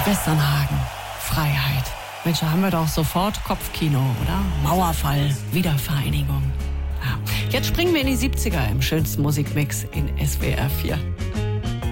Westernhagen, Freiheit. Mensch, da haben wir doch sofort Kopfkino, oder? Mauerfall, Wiedervereinigung. Ja. Jetzt springen wir in die 70er im schönsten Musikmix in SWR 4.